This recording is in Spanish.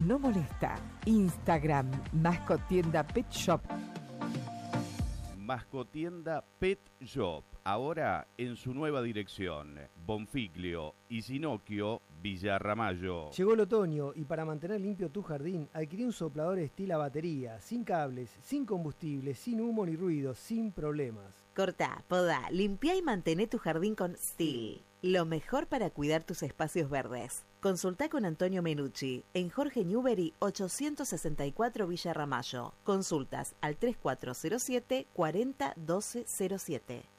no molesta. Instagram, Mascotienda Pet Shop. Mascotienda Pet Shop, ahora en su nueva dirección, Bonfiglio y Sinocchio, Villa Ramallo. Llegó el otoño y para mantener limpio tu jardín, adquirí un soplador estilo batería, sin cables, sin combustible, sin humo ni ruido, sin problemas. Cortá, podá, limpiá y mantené tu jardín con Stihl. Lo mejor para cuidar tus espacios verdes. Consultá con Antonio Menucci en Jorge Newbery 864 Villa Ramallo. Consultas al 3407 40 12 07.